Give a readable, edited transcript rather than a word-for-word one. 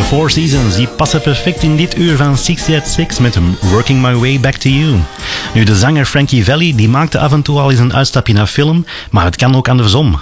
Four Seasons, die passen perfect in dit uur van 60 at 6 met Working My Way Back to You. Nu, de zanger Frankie Valli die maakte af en toe al eens een uitstapje naar film, maar het kan ook andersom.